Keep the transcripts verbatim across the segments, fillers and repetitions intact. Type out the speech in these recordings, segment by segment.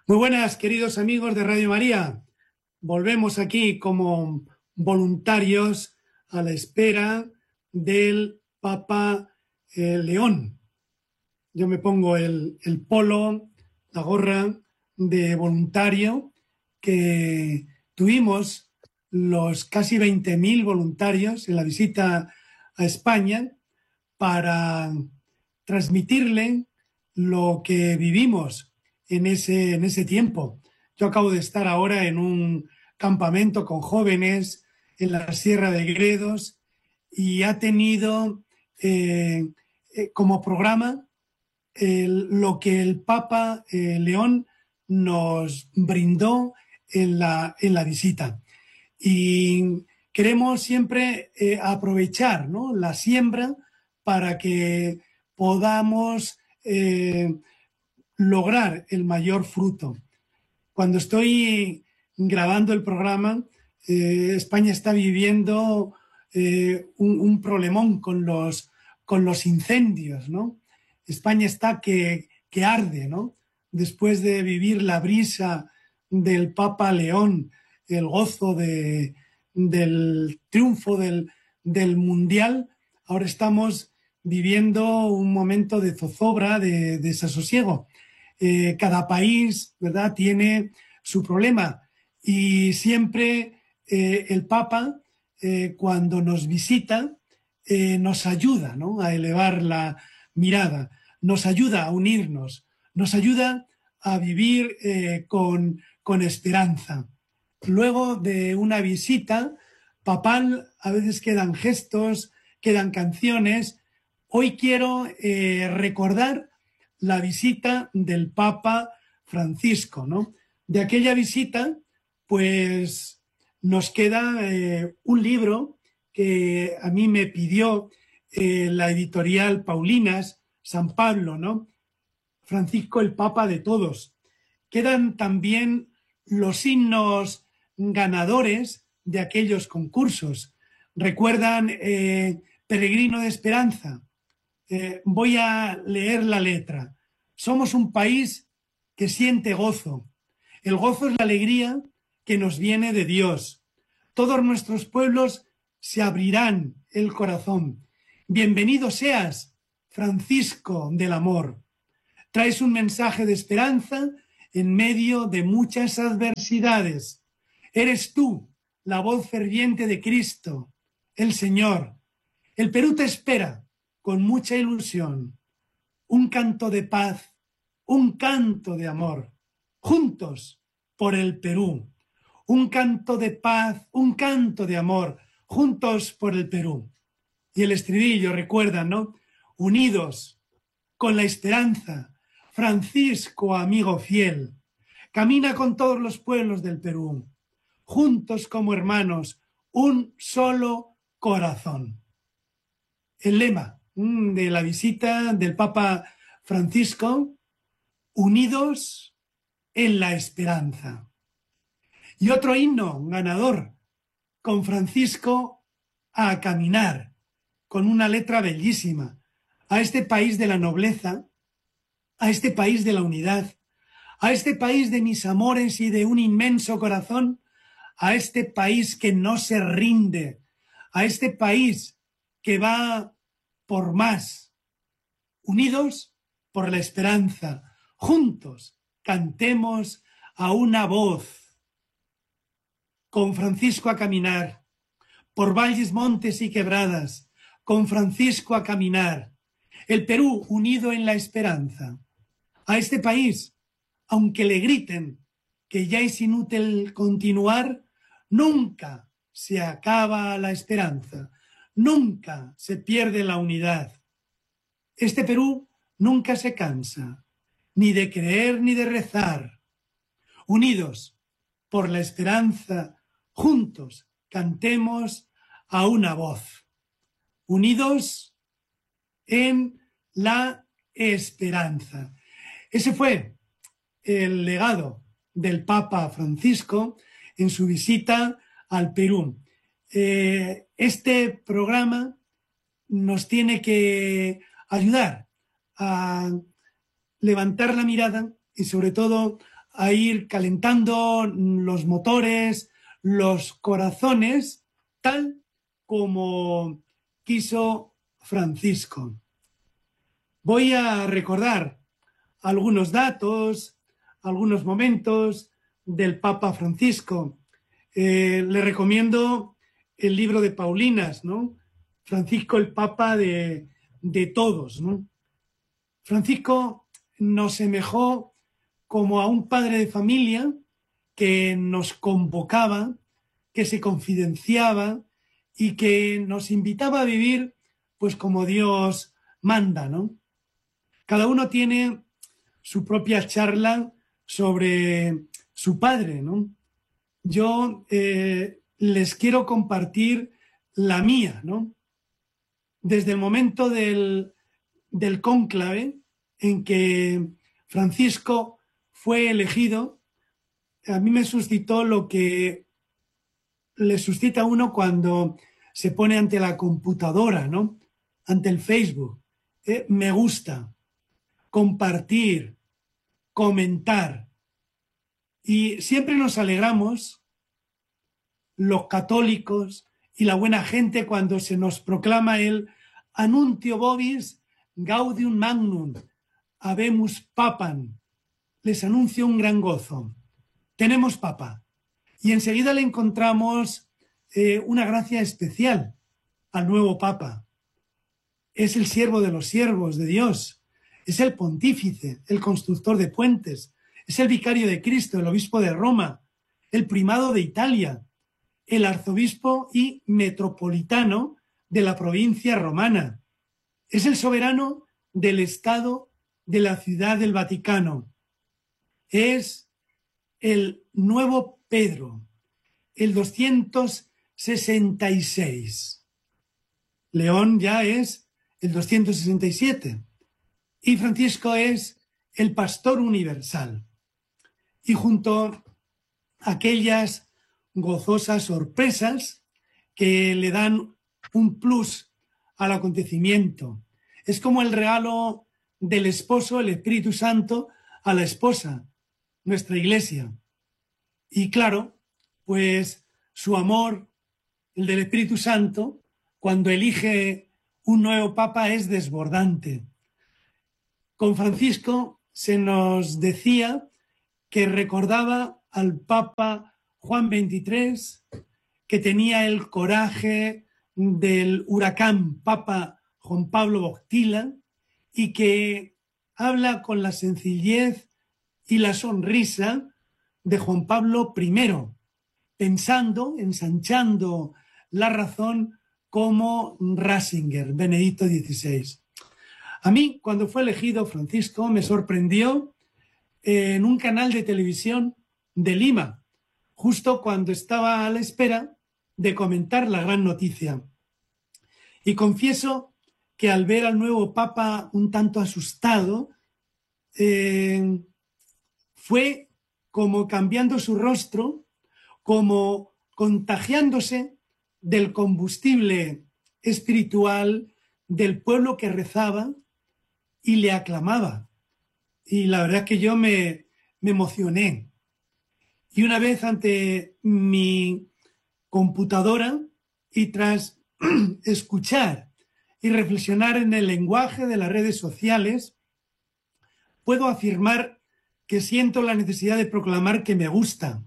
Muy buenas, queridos amigos de Radio María. Volvemos aquí como voluntarios a la espera del Papa eh, León. Yo me pongo el, el polo, la gorra de voluntario que tuvimos los casi veinte mil voluntarios en la visita a España para transmitirle lo que vivimos en ese, en ese tiempo. Yo acabo de estar ahora en un campamento con jóvenes en la Sierra de Gredos y ha tenido eh, eh, como programa el, lo que el Papa eh, León nos brindó en la, en la visita. Y queremos siempre eh, aprovechar, ¿no?, la siembra para que podamos eh, lograr el mayor fruto. Cuando estoy grabando el programa, eh, España está viviendo eh, un, un problemón con los, con los incendios, ¿no? España está que, que arde, ¿no? Después de vivir la brisa del Papa León, el gozo de, del triunfo del, del Mundial, ahora estamos viviendo un momento de zozobra, de, de desasosiego. Eh, cada país, ¿verdad?, tiene su problema y siempre eh, el Papa, eh, cuando nos visita, eh, nos ayuda, ¿no?, a elevar la mirada, nos ayuda a unirnos, nos ayuda a vivir eh, con, con esperanza. Luego de una visita papal, a veces quedan gestos, quedan canciones. Hoy quiero eh, recordar la visita del Papa Francisco, ¿no? De aquella visita, pues nos queda eh, un libro que a mí me pidió eh, la editorial Paulinas, San Pablo, ¿no? Francisco, el Papa de todos. Quedan también los himnos ganadores de aquellos concursos. Recuerdan eh, Peregrino de Esperanza. Eh, voy a leer la letra. Somos un país que siente gozo. El gozo es la alegría que nos viene de Dios. Todos nuestros pueblos se abrirán el corazón. Bienvenido seas, Francisco del amor. Traes un mensaje de esperanza en medio de muchas adversidades. Eres tú la voz ferviente de Cristo, el Señor. El Perú te espera con mucha ilusión. Un canto de paz, un canto de amor. Juntos por el Perú. Un canto de paz, un canto de amor. Juntos por el Perú. Y el estribillo, recuerdan, ¿no? Unidos con la esperanza. Francisco, amigo fiel, camina con todos los pueblos del Perú. Juntos como hermanos, un solo corazón. El lema de la visita del Papa Francisco: unidos en la esperanza. Y otro himno ganador, con Francisco a caminar, con una letra bellísima, a este país de la nobleza, a este país de la unidad, a este país de mis amores y de un inmenso corazón, a este país que no se rinde, a este país que va por más, unidos por la esperanza, juntos cantemos a una voz. Con Francisco a caminar, por valles, montes y quebradas, con Francisco a caminar, el Perú unido en la esperanza. A este país, aunque le griten que ya es inútil continuar, nunca se acaba la esperanza, nunca se pierde la unidad. Este Perú nunca se cansa, ni de creer ni de rezar. Unidos por la esperanza, juntos cantemos a una voz. Unidos en la esperanza. Ese fue el legado del Papa Francisco en su visita al Perú. Eh, este programa nos tiene que ayudar a levantar la mirada y sobre todo a ir calentando los motores, los corazones, tal como quiso Francisco. Voy a recordar algunos datos, algunos momentos del Papa Francisco. Eh, le recomiendo el libro de Paulinas, ¿no? Francisco, el Papa de, de todos, ¿no? Francisco nos semejó como a un padre de familia que nos convocaba, que se confidenciaba y que nos invitaba a vivir pues como Dios manda, ¿no? Cada uno tiene su propia charla sobre su padre, ¿no? Yo eh, les quiero compartir la mía, ¿no? Desde el momento del, del cónclave en que Francisco fue elegido, a mí me suscitó lo que le suscita a uno cuando se pone ante la computadora, ¿no? Ante el Facebook. Eh, me gusta, compartir, comentar. Y siempre nos alegramos, los católicos y la buena gente, cuando se nos proclama el Annuntio Vobis Gaudium Magnum, Habemus Papam. Les anuncio un gran gozo. Tenemos Papa. Y enseguida le encontramos eh, una gracia especial al nuevo Papa. Es el siervo de los siervos de Dios. Es el pontífice, el constructor de puentes. Es el vicario de Cristo, el obispo de Roma, el primado de Italia, el arzobispo y metropolitano de la provincia romana. Es el soberano del Estado de la Ciudad del Vaticano. Es el nuevo Pedro, el doscientos sesenta y seis. León ya es el doscientos sesenta y siete. Y Francisco es el pastor universal. Y junto a aquellas gozosas sorpresas que le dan un plus al acontecimiento. Es como el regalo del esposo, el Espíritu Santo, a la esposa, nuestra iglesia. Y claro, pues su amor, el del Espíritu Santo, cuando elige un nuevo papa, es desbordante. Con Francisco se nos decía que recordaba al Papa Juan veintitrés, que tenía el coraje del huracán Papa Juan Pablo Boctila y que habla con la sencillez y la sonrisa de Juan Pablo primero, pensando, ensanchando la razón como Ratzinger, Benedicto dieciséis. A mí, cuando fue elegido Francisco, me sorprendió en un canal de televisión de Lima, justo cuando estaba a la espera de comentar la gran noticia. Y confieso que al ver al nuevo Papa un tanto asustado, eh, fue como cambiando su rostro, como contagiándose del combustible espiritual del pueblo que rezaba y le aclamaba. Y la verdad es que yo me, me emocioné. Y una vez ante mi computadora y tras escuchar y reflexionar en el lenguaje de las redes sociales, puedo afirmar que siento la necesidad de proclamar que me gusta.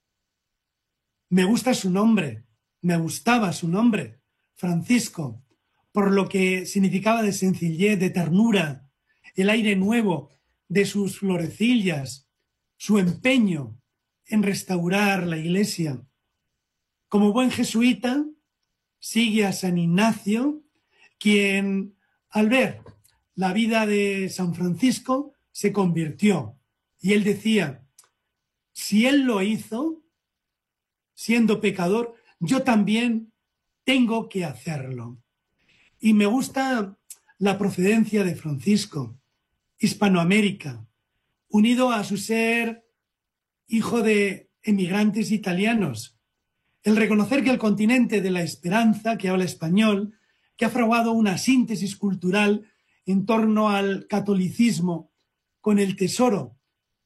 Me gusta su nombre, me gustaba su nombre, Francisco, por lo que significaba de sencillez, de ternura, el aire nuevo de sus florecillas, su empeño en restaurar la iglesia. Como buen jesuita, sigue a San Ignacio, quien al ver la vida de San Francisco se convirtió. Y él decía, si él lo hizo, siendo pecador, yo también tengo que hacerlo. Y me gusta la procedencia de Francisco, Hispanoamérica, unido a su ser hijo de emigrantes italianos. El reconocer que el continente de la esperanza, que habla español, que ha fraguado una síntesis cultural en torno al catolicismo con el tesoro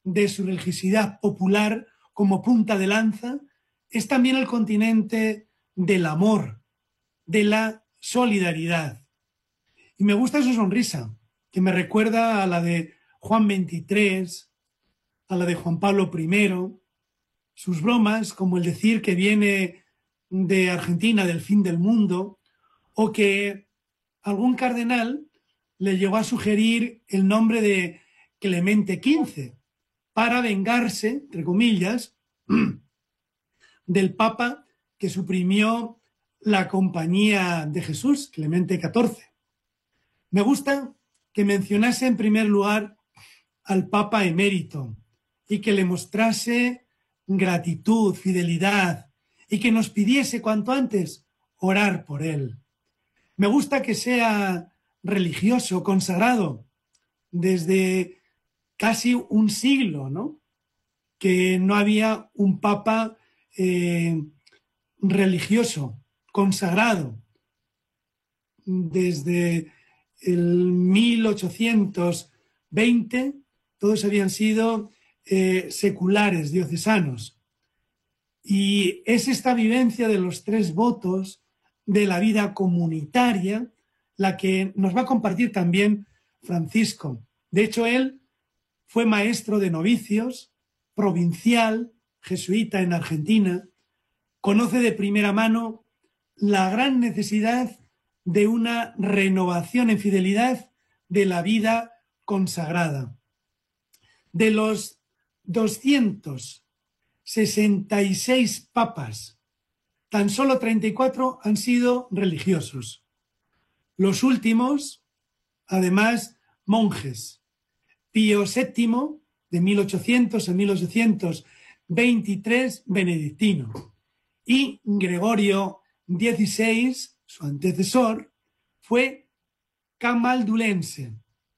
de su religiosidad popular como punta de lanza, es también el continente del amor, de la solidaridad. Y me gusta su sonrisa, que me recuerda a la de Juan veintitrés, a la de Juan Pablo primero, sus bromas, como el decir que viene de Argentina, del fin del mundo, o que algún cardenal le llegó a sugerir el nombre de Clemente quince para vengarse, entre comillas, del Papa que suprimió la Compañía de Jesús, Clemente catorce. Me gusta que mencionase en primer lugar al Papa emérito y que le mostrase gratitud, fidelidad y que nos pidiese cuanto antes orar por él. Me gusta que sea religioso, consagrado, desde casi un siglo, ¿no? Que no había un papa eh, religioso, consagrado. Desde el mil ochocientos veinte todos habían sido eh, seculares, diocesanos. Y es esta vivencia de los tres votos de la vida comunitaria la que nos va a compartir también Francisco. De hecho, él fue maestro de novicios, provincial, jesuita en Argentina, conoce de primera mano la gran necesidad de una renovación en fidelidad de la vida consagrada. De los doscientos sesenta y seis papas, tan solo treinta y cuatro han sido religiosos. Los últimos, además, monjes. Pío séptimo, de mil ochocientos a mil ochocientos veintitrés, benedictino. Y Gregorio dieciséis, su antecesor, fue camaldulense.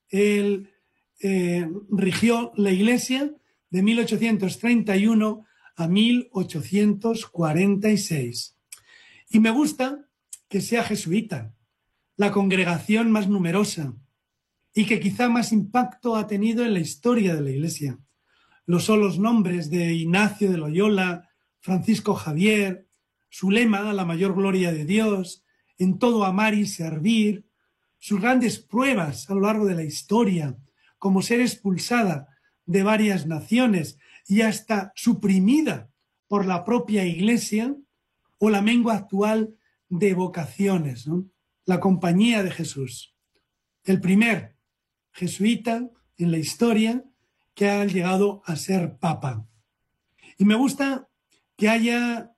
Él eh, rigió la Iglesia de mil ochocientos treinta y uno a mil ochocientos cuarenta y seis. Y me gusta que sea jesuita, la congregación más numerosa y que quizá más impacto ha tenido en la historia de la Iglesia. Lo son los nombres de Ignacio de Loyola, Francisco Javier, su lema, la mayor gloria de Dios, en todo amar y servir, sus grandes pruebas a lo largo de la historia, como ser expulsada de varias naciones y hasta suprimida por la propia Iglesia, o la mengua actual de vocaciones, ¿no? La Compañía de Jesús. El primer jesuita en la historia que ha llegado a ser papa. Y me gusta que haya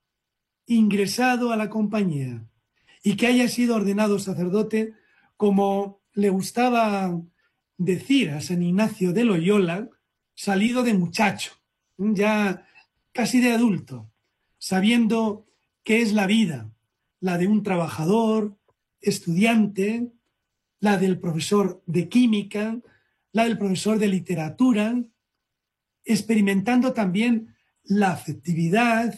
ingresado a la Compañía y que haya sido ordenado sacerdote, como le gustaba decir a San Ignacio de Loyola, salido de muchacho, ya casi de adulto, sabiendo qué es la vida, la de un trabajador, estudiante, la del profesor de química, la del profesor de literatura, experimentando también la afectividad,